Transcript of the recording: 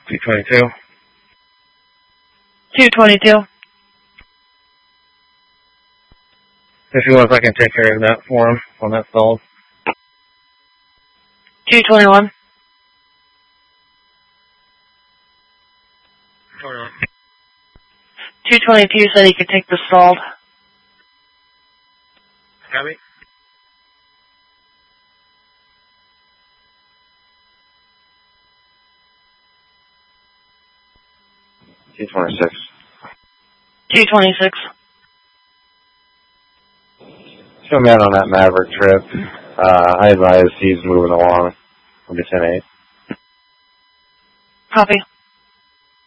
222. 222. If he wants, I can take care of that for him when that's sold. 221. 222 said he could take the stalled. Copy. $226. 226. Show me out on that Maverick trip. I advise he's moving along from the 10-8. Copy.